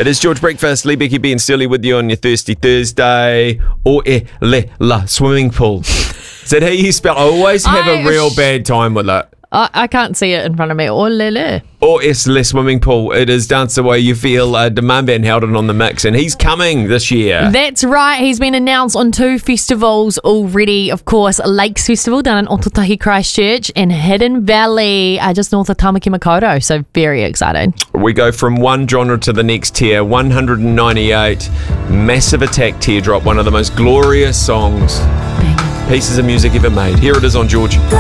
It is George Breakfast, Lee, Becky, B and Steely with you on your Thirsty Thursday. O e le la swimming pool. Is that how you spell? I always have a real bad time with it. I can't see it in front of me. O lele. O es le swimming pool. It is Dance the Way You Feel. Demand Van Helden on the mix, and he's coming this year. That's right. He's been announced on 2 festivals already. Of course, Lakes Festival down in Ototahi Christchurch and Hidden Valley just north of Tamaki Makaurau. So very excited. We go from one genre to the next tier. 198. Massive Attack Teardrop. One of the most glorious songs. Pieces of music ever made. Here it is on George.